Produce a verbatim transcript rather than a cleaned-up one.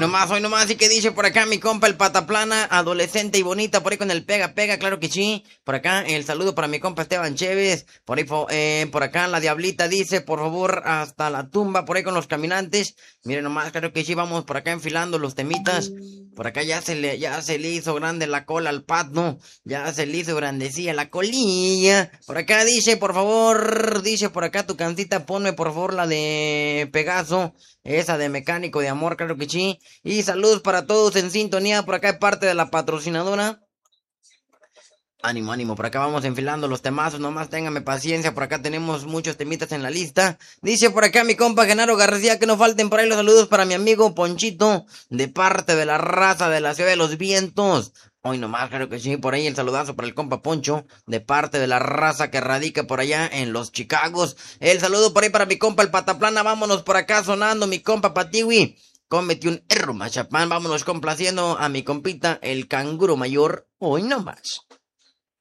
nomás, hoy nomás, y que dice por acá mi compa el Pataplana, adolescente y bonita, por ahí con el pega, pega, claro que sí. Por acá el saludo para mi compa Esteban Chévez, por ahí, eh, por acá la Diablita dice, por favor, hasta la tumba, por ahí con los caminantes. Miren nomás, claro que sí, vamos por acá enfilando los temitas. Por acá ya se le, ya se le hizo grande la cola al pato, ya se le hizo grandecilla la colilla. Por acá dice, por favor, dice por acá tu cancita, ponme por favor la de Pegaso, esa de Mecánico de Amor, claro que sí. Y saludos para todos en sintonía, por acá es parte de la patrocinadora. Ánimo, ánimo, por acá vamos enfilando los temazos, nomás téngame paciencia, por acá tenemos muchos temitas en la lista. Dice por acá mi compa Genaro García que no falten por ahí los saludos para mi amigo Ponchito, de parte de la raza de la Ciudad de los Vientos. Hoy nomás, creo que sí, por ahí el saludazo para el compa Poncho, de parte de la raza que radica por allá en los Chicagos. El saludo por ahí para mi compa el Pataplana, vámonos por acá sonando mi compa Patiwi. Cómete un erro machapán, vámonos complaciendo a mi compita el Canguro Mayor, hoy nomás.